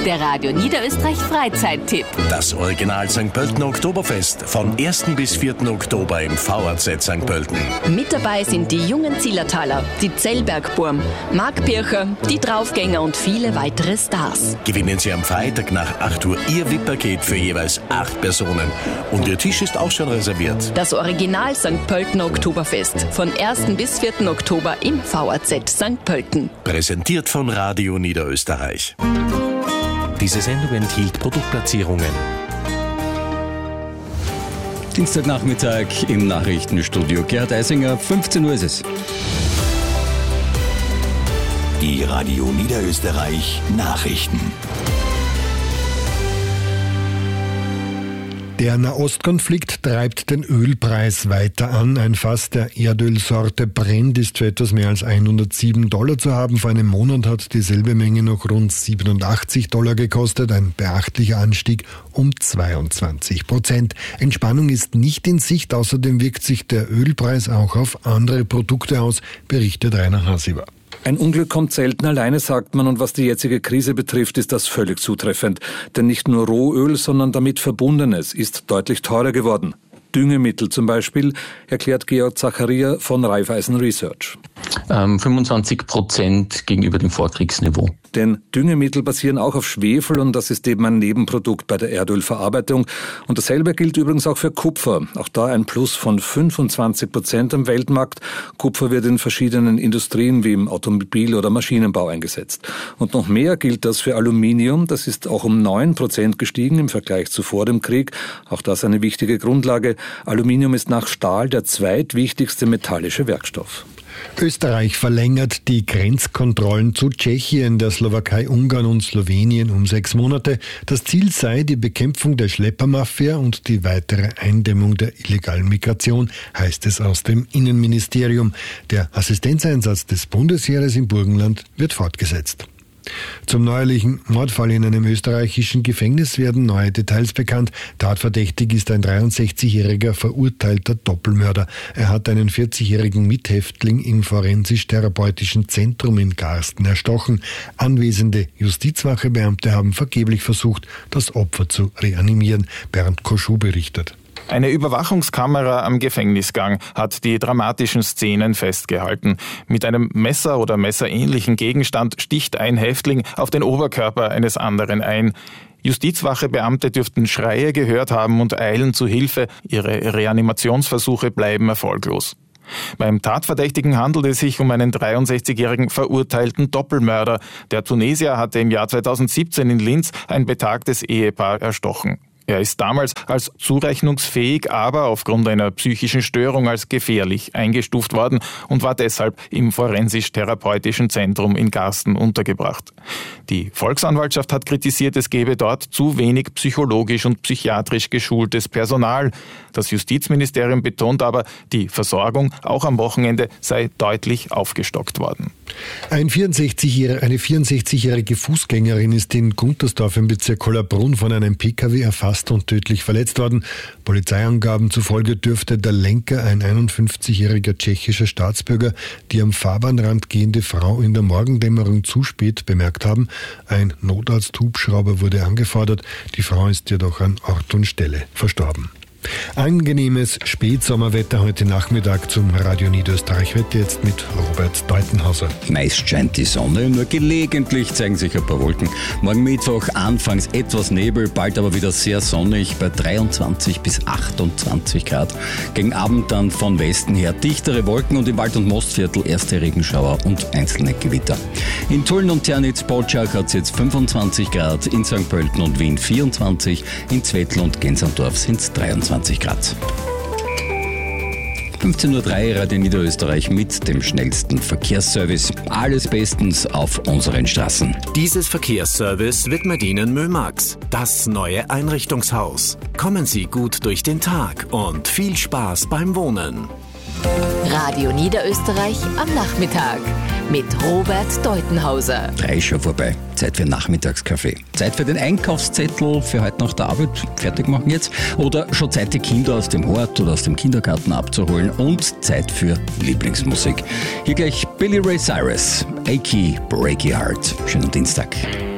Der Radio Niederösterreich Freizeittipp. Das Original St. Pöltener Oktoberfest von 1. bis 4. Oktober im VAZ St. Pölten. Mit dabei sind die jungen Zillertaler, die Zellbergburm, Marc Pircher, die Draufgänger und viele weitere Stars. Gewinnen Sie am Freitag nach 8 Uhr Ihr VIP-Paket für jeweils 8 Personen. Und Ihr Tisch ist auch schon reserviert. Das Original St. Pöltener Oktoberfest von 1. bis 4. Oktober im VAZ St. Pölten. Präsentiert von Radio Niederösterreich. Diese Sendung enthielt Produktplatzierungen. Dienstagnachmittag im Nachrichtenstudio. Gerhard Eisinger, 15 Uhr ist es. Die Radio Niederösterreich Nachrichten. Der Nahostkonflikt treibt den Ölpreis weiter an. Ein Fass der Erdölsorte Brent ist für etwas mehr als $107 zu haben. Vor einem Monat hat dieselbe Menge noch rund $87 gekostet. Ein beachtlicher Anstieg um 22%. Entspannung ist nicht in Sicht. Außerdem wirkt sich der Ölpreis auch auf andere Produkte aus, berichtet Rainer Hasiber. Ein Unglück kommt selten alleine, sagt man, und was die jetzige Krise betrifft, ist das völlig zutreffend. Denn nicht nur Rohöl, sondern damit Verbundenes ist deutlich teurer geworden. Düngemittel zum Beispiel, erklärt Georg Zacharia von Raiffeisen Research. 25% gegenüber dem Vorkriegsniveau. Denn Düngemittel basieren auch auf Schwefel und das ist eben ein Nebenprodukt bei der Erdölverarbeitung. Und dasselbe gilt übrigens auch für Kupfer. Auch da ein Plus von 25% am Weltmarkt. Kupfer wird in verschiedenen Industrien wie im Automobil- oder Maschinenbau eingesetzt. Und noch mehr gilt das für Aluminium. Das ist auch um 9% gestiegen im Vergleich zu vor dem Krieg. Auch das eine wichtige Grundlage. Aluminium ist nach Stahl der zweitwichtigste metallische Werkstoff. Österreich verlängert die Grenzkontrollen zu Tschechien, der Slowakei, Ungarn und Slowenien um 6 Monate. Das Ziel sei die Bekämpfung der Schleppermafia und die weitere Eindämmung der illegalen Migration, heißt es aus dem Innenministerium. Der Assistenzeinsatz des Bundesheeres im Burgenland wird fortgesetzt. Zum neuerlichen Mordfall in einem österreichischen Gefängnis werden neue Details bekannt. Tatverdächtig ist ein 63-jähriger verurteilter Doppelmörder. Er hat einen 40-jährigen Mithäftling im forensisch-therapeutischen Zentrum in Garsten erstochen. Anwesende Justizwachebeamte haben vergeblich versucht, das Opfer zu reanimieren. Bernd Koschuh berichtet. Eine Überwachungskamera am Gefängnisgang hat die dramatischen Szenen festgehalten. Mit einem Messer oder messerähnlichen Gegenstand sticht ein Häftling auf den Oberkörper eines anderen ein. Justizwachebeamte dürften Schreie gehört haben und eilen zu Hilfe. Ihre Reanimationsversuche bleiben erfolglos. Beim Tatverdächtigen handelt es sich um einen 63-jährigen verurteilten Doppelmörder. Der Tunesier hatte im Jahr 2017 in Linz ein betagtes Ehepaar erstochen. Er ist damals als zurechnungsfähig, aber aufgrund einer psychischen Störung als gefährlich eingestuft worden und war deshalb im forensisch-therapeutischen Zentrum in Garsten untergebracht. Die Volksanwaltschaft hat kritisiert, es gebe dort zu wenig psychologisch und psychiatrisch geschultes Personal. Das Justizministerium betont aber, die Versorgung auch am Wochenende sei deutlich aufgestockt worden. Eine 64-jährige Fußgängerin ist in Guntersdorf im Bezirk Kollabrunn von einem Pkw erfasst und tödlich verletzt worden. Polizeiangaben zufolge dürfte der Lenker, ein 51-jähriger tschechischer Staatsbürger, die am Fahrbahnrand gehende Frau in der Morgendämmerung zu spät bemerkt haben. Ein Notarzt-Hubschrauber wurde angefordert. Die Frau ist jedoch an Ort und Stelle verstorben. Angenehmes Spätsommerwetter heute Nachmittag zum Radio Niederösterreich Wetter jetzt mit Robert Deutenhauser. Meist scheint die Sonne, nur gelegentlich zeigen sich ein paar Wolken. Morgen Mittwoch anfangs etwas Nebel, bald aber wieder sehr sonnig bei 23 bis 28 Grad. Gegen Abend dann von Westen her dichtere Wolken und im Wald- und Mostviertel erste Regenschauer und einzelne Gewitter. In Tulln und Ternitz-Polchach hat es jetzt 25 Grad, in St. Pölten und Wien 24, in Zwettl und Gensandorf sind es 23 Grad. 15.03 Uhr Radio Niederösterreich mit dem schnellsten Verkehrsservice. Alles bestens auf unseren Straßen. Dieses Verkehrsservice widmet Ihnen Mömax, das neue Einrichtungshaus. Kommen Sie gut durch den Tag und viel Spaß beim Wohnen. Radio Niederösterreich am Nachmittag mit Robert Deutenhauser. 3 schon vorbei. Zeit für Nachmittagskaffee. Zeit für den Einkaufszettel für heute nach der Arbeit fertig machen jetzt. Oder schon Zeit, die Kinder aus dem Hort oder aus dem Kindergarten abzuholen. Und Zeit für Lieblingsmusik. Hier gleich Billy Ray Cyrus, Achy Breaky Heart. Schönen Dienstag.